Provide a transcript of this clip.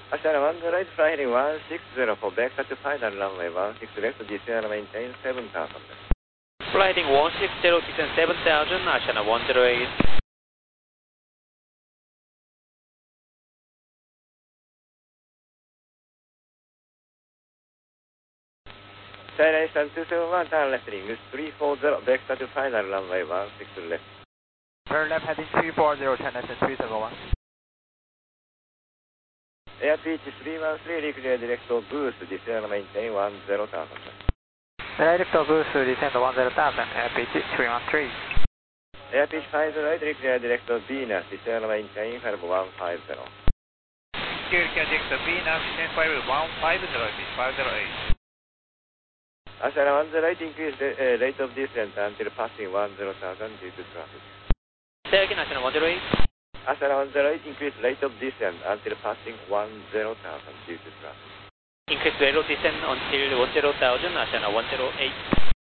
Ashana 10 right, fly heading 160 for vector to final runway 16 left, descend and maintain 7,000. Fly heading 160, descend 7,000, Ashana 108. China Eastern 271, turn left heading 340, vector to final runway 16 left. Turn left heading 340, China Eastern 371. Airspeed 313, reclear direct boost, descend and maintain 10,000. Direct boost, descend 10,000, airspeed 313. Airspeed 50 right, reclear direct Venus, descend and maintain 5150. Reclear direct Venus, descend 5150, airspeed 508. Ashana 108, increase the rate of descent until passing 10,000 due to traffic. Say again, Ashana 108. Ashana 108, increase rate of descent until passing 10,000 due to traffic. Increase rate of descent until 10,000, Ashana 108.